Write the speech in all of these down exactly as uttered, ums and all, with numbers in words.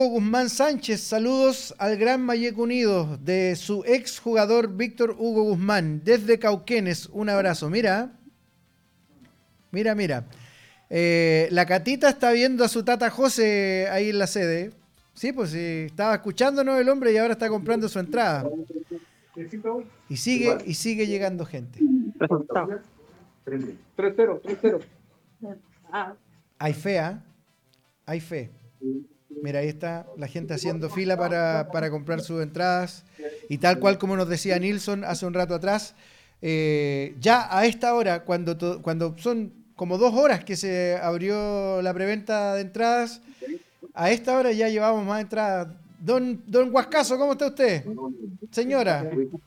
Guzmán Sánchez, saludos al Gran Mayeco Unido de su ex jugador Víctor Hugo Guzmán, desde Cauquenes, un abrazo. Mira, mira, mira. Eh, la Catita está viendo a su tata José ahí en la sede. Sí, pues sí, estaba escuchándonos el hombre y ahora está comprando su entrada. Y sigue, y sigue llegando gente. tres cero, tres cero. Hay fe, ¿ah? Hay fe. Mira, ahí está la gente haciendo fila para, para comprar sus entradas. Y tal cual como nos decía Nilsson hace un rato atrás, eh, ya a esta hora, cuando, to, cuando son como dos horas que se abrió la preventa de entradas, a esta hora ya llevamos más entradas. Don, don Huascaso, ¿cómo está usted? Señora.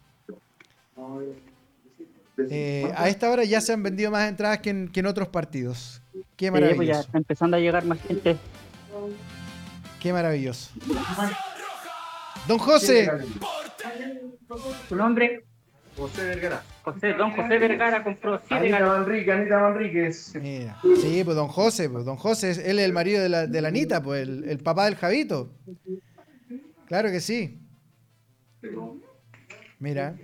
Eh, a esta hora ya se han vendido más entradas que en, que en otros partidos. Qué maravilloso. Sí, pues ya está empezando a llegar más gente. Qué maravilloso. Don José. ¿Tu nombre? José Vergara. José, don José Vergara compró siete Anita ganas. Manrique, Anita Manríquez. Mira. Sí, pues don José, pues don José, él es el marido de la, de la Anita, pues el, el papá del Javito. Claro que sí. Mira.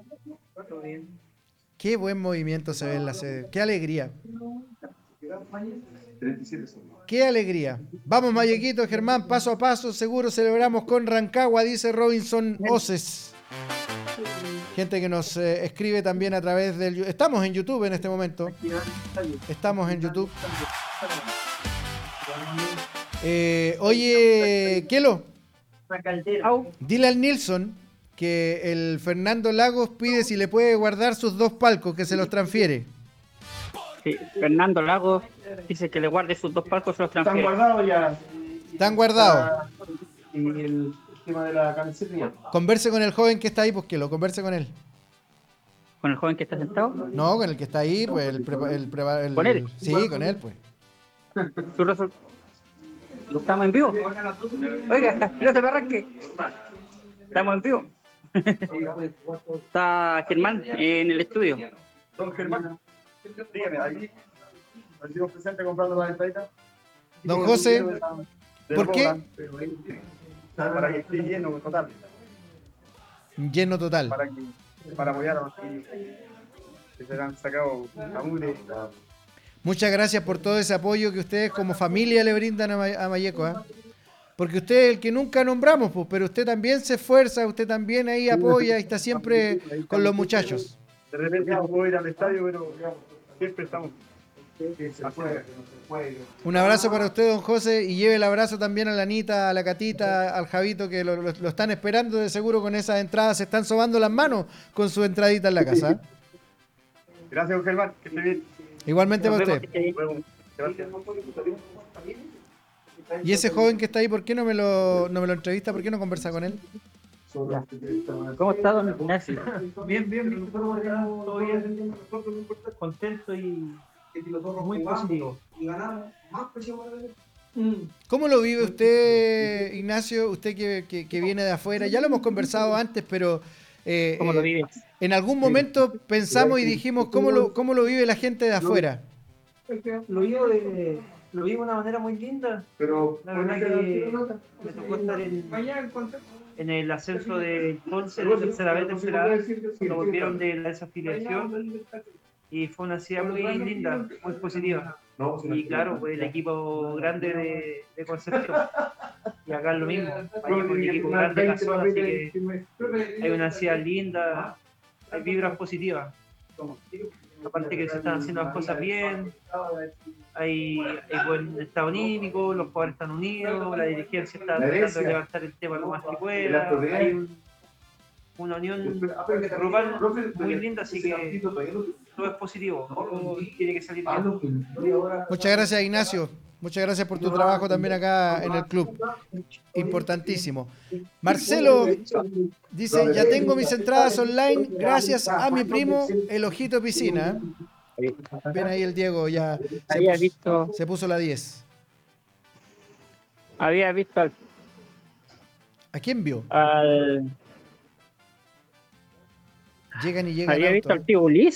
Qué buen movimiento se ve en la sede. Qué alegría. Qué alegría. Vamos, Mayequito, Germán, paso a paso, seguro celebramos con Rancagua, dice Robinson Oces. Gente que nos eh, escribe también a través del... Estamos en YouTube en este momento. Estamos en YouTube. Eh, oye, Kelo, dile al Nilsson que el Fernando Lagos pide si le puede guardar sus dos palcos, que se los transfiere. Sí, Fernando Lagos dice que le guarde sus dos palcos, se los Están transfiere. guardados ya. Están guardados. Y el tema de la camiseta ya. Converse con el joven que está ahí, pues que lo converse con él. ¿Con el joven que está sentado? No, con el que está ahí, pues el, prepa- el, prepa- el- ¿Con él? Sí, con él, pues. Su resol- ¿Estamos en vivo? Oiga, no se me arranque. Estamos en vivo. Está Germán en el estudio. Don Germán, dígame, ahí. Estamos presentes comprando la entradita. Don José, ¿por qué? Para que esté lleno total. Lleno total. Para, que, para apoyar a los que, que se han sacado la mugre. Muchas gracias por todo ese apoyo que ustedes como familia le brindan a, Ma- a Mayeco, ¿eh? Porque usted es el que nunca nombramos, pues, pero usted también se esfuerza, usted también ahí apoya y está siempre con los muchachos. De repente no puedo ir al estadio, pero digamos, siempre estamos. Un abrazo para usted, don José, y lleve el abrazo también a la Anita, a la Catita, al Javito, que lo, lo- lo están esperando de seguro con esas entradas, se están sobando las manos con su entradita en la casa, ¿eh? Gracias, don Germán, que esté bien. Igualmente Nos para vemos, usted. que esté bien. Luego, gracias. Y ese joven que está ahí, ¿por qué no me lo, no me lo entrevista? ¿Por qué no conversa con él? ¿Cómo está, don Ignacio? Bien, bien, todo bien, contento y muy positivo. Y ganar más presión para el... ¿Cómo lo vive usted, Ignacio? Usted que, que- que viene de afuera. Ya lo hemos conversado antes, pero eh, ¿Cómo lo eh, vive? en algún momento pensamos y dijimos, ¿cómo lo, cómo lo vive la gente de afuera? Lo vivo de, lo vivo de una manera muy linda. Pero, La verdad que me tocó estar en, en el ascenso de Ponce, de tercera vez, tercera A, cuando volvieron de la desafiliación. Y fue una ciudad muy linda, muy positiva. Y claro, pues el equipo grande de, de Concepción. Y acá es lo mismo. Hay un equipo grande en la zona, así que hay una ciudad linda, hay vibras positivas. Aparte que se están haciendo las cosas bien, hay, hay buen estado anímico, los jugadores están unidos, la dirigencia está tratando de levantar el tema lo más que pueda, hay un- una unión grupal muy linda, así que todo es positivo, todo tiene que salir bien. Muchas gracias, Ignacio. Muchas gracias por tu trabajo también acá en el club. Importantísimo. Marcelo dice, ya tengo mis entradas online gracias a mi primo, el Ojito Piscina. Ven ahí el Diego, ya se Había puso, visto, se puso la diez. había visto al, ¿A quién vio? al Llegan y llegan había visto autos, al ¿eh? tío Ulises.